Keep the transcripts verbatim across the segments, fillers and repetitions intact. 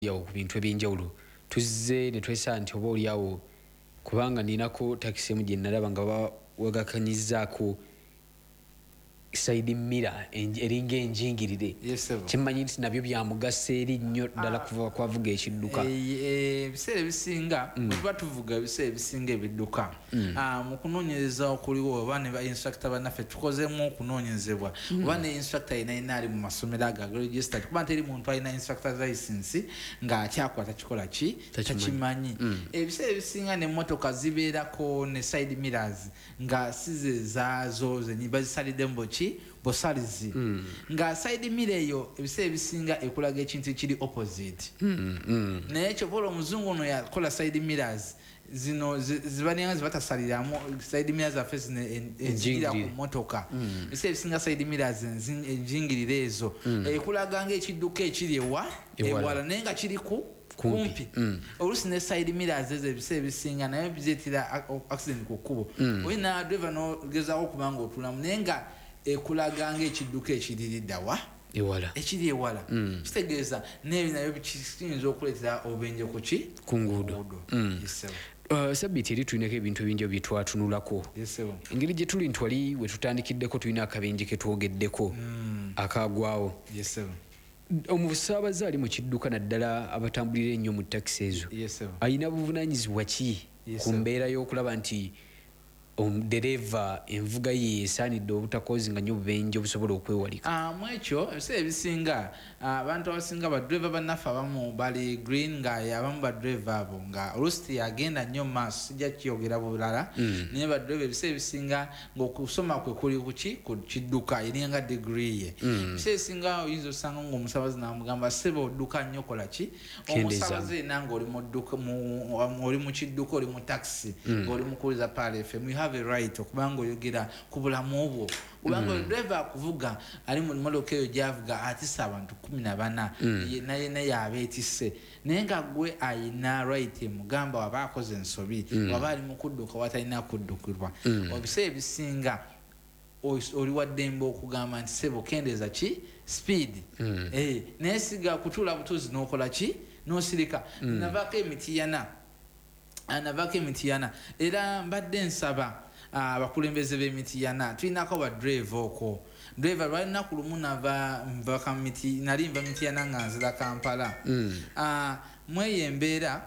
yawo ku bintu ebyenjawulo tuzze ne twesa nti oba oliawo kubanga ninako takisi emu gye nalaba nga bawagakanyizaako side mirror eringa enjingirire. Yes, kimmanyi nti nabyo bya mugaso eri nnyo ddala kuva kwavuga ekidduka. Ebiseera ebisinga tuba tuvuga ebiseera ebisinga ebidduka mu kunoonyereza okuliwo oba ne ba instructor bannaffe tukozeemu okunoonyezebwa oba ne instructor yena yena ali mu masomero ago registered kuba teri muntu alina instructor license ng'akyakwata kikola ki takimanyi. Ebiseera ebisinga n'emmotoka zibeerako ne side mirrors nga si ze zaazo zenyi bazisaliddemu boki bosalizi mm. nga side mirror eyo ebiseera ebisinga ekulaga ekintu kiri opposite mm, mm. naye kyobola omuzungu no yakola side mirrors zino zibanenga zibatasaliramu side mirrors zaffe zino enjingira ku motoka ebiseera ebisinga side mirrors enjingirire ezo ekulaga nga ekidduka ekiri ewa ewala naye nga kiri ku kumpi oluusi ne side mirrors ezo ebiseera ebisinga naye bizeetera accident ku kkubo olina driver nogezaako okubanga otulamu naye nga ekulaga nga ekidduka ekiriridda wa ewala ekiri ewala kitegeeza n'ebyo nabyo kiyinza okuleetera obubenje ku ki ku nguudo. Sabbiiti eri tulinako ebintu ebingi bye twatunulako. Engeri gye tuli nti wali we tutandikiddeko tulina akabenje ke twogeddeko akaagwawo. Omusaabaze ali mu kidduka naddala abatambulira ennyo mu takisi ezo alina buvunaanyizibwa ki ku mbeera y'okulaba nti omudereva envuga ye esaanidde obutakozinga nnyo bubenje obusobola okwewalika? Mu ekyo ebiseera ebisinga abantu abasinga badreva bannaffe abamu bali green nga abamu badreva abo nga oluusi yagenda nnyo mu maaso sijja kiyogera bulala naye badreva ebiseera ebisinga ng'okusoma kwe kuli kuki ku kidduka eringa degree ye. Ebiseera ebisinga oyinza osanga ng'omusaabaze n'amugamba ssebo odduka nnyo kola ki omusaabaze yenna ng'oli mu kidduka oli mu takisi ng'oli mukuliza Pal F M have a right okubanga oyogera ku bulamu obwo kubanga mm. driver akuvuga ali mu motoka eyo gy'avuga atisa abantu kumi na bana yena yena yabeetisse naye nga gwe ayina right emugamba waba akoze ensobi waba ali mu kudduka watalina kuddukirwa ebiseera ebisinga oli waddembe okugamba nti sebo kendeeza ki speed naye siga kutuula butuuzi n'okola ki n'osirika navaako emitiyana anavako emitiyana era mbadde nsaba abakulembeze b'emitiyana tulinako badrive oko driver lwalinaku lumu nava mvaka miti nali nva mitiyana nga nzira Kampala mweyo embeera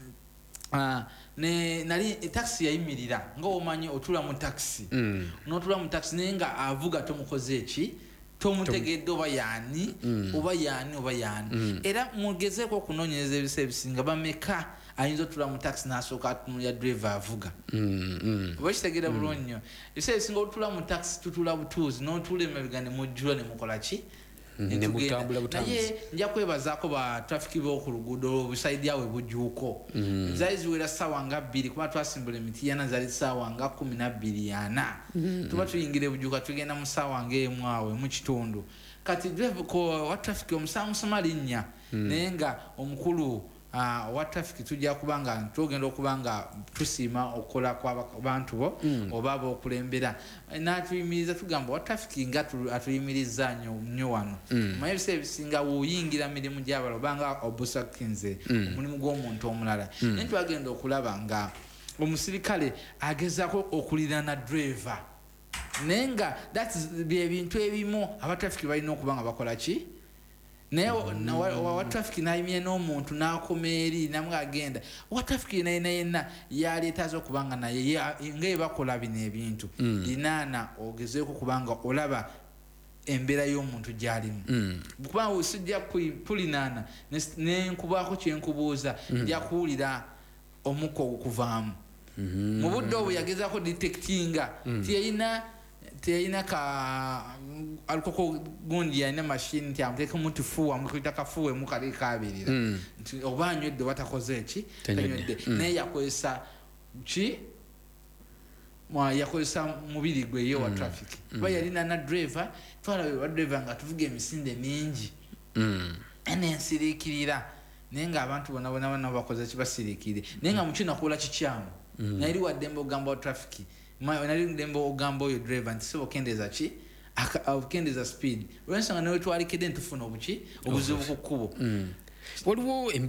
ne nali taxi yayimirira nga omanyi otula mu taxi n'otula mu taxi naye nga avuga tomukoze eki tomutegedde oba yaani oba yaani oba yaani era mugezeeko okunoonyereza ebiseera ebisinga bameka ayinza otula mu taxi n'asooka atunulira driver avuga oba kitegeera bulungi nnyo ebiseera ebisinga otula mu taxi tutula butuuzi n'otuula emabega ne mujjula ne mukola ki naye nja kwebazaako ba traffic b'oku luguudo busaidi awe bujuuko zaali ziwera ssaawa nga bbiri kuba twasimbula emitiyana zaali ssaawa nga kumi na bbiri ana tuba tuyingira bujuuka tugenda mu ssaawa ng'emu awe mu kitundu kati drive ko wa traffic omusamusoma linnya naye nga omukulu Uh, wa traffic tujja kubanga tugenda okubanga tusiima okukola kw'abantu bo oba abokulembera n'atuyimiriza tugamba wa traffic nga atuyimiriza nnyo wano naye ebiseera ebisinga woyingira mirimu gy'abala obanga obusakinze omulimu gw'omuntu omulala naye twagenda okulaba nga omusirikale agezaako okulirana driver naye nga bye bintu ebimu aba traffic balina okuba nga bakola ki naye wa traffic nayimye n'omuntu n'akoma eri namwe agenda wa traffic yena yena yena yaleetaza okubanga naye nga bakola bino ebintu linaana ogezeeko kubanga olaba embeera y'omuntu gy'alimu kubanga sijja kulinaana nenkubaako kyenkubuuza nja kuwulira omukka ogukuvaamu mu budde obwo yagezaako detectinga tiyayina teyina ka alikoko gundi yalina mashini nti amuteeka mutufuwa mukuyita kafuwe mukali kabirira nti oba anywedde batakoze eki tanywedde naye yakozesa ki yakozesa mubiri gwe ye wa traffic kuba yalina na driver twalabe wa driver nga tuvuga emisinde mingi enensiriikirira naye nga abantu bona bona bana bakoze kibasiriikire naye nga mukina kukola kikyamu naye eri waddembe ogamba wa traffic nali ndembo ogamba oyo driver nti sebo kendeeza ki kendeeza speed olwensonga newe twalikidde ntufuna obuki obuzibu ku kkubo waliwo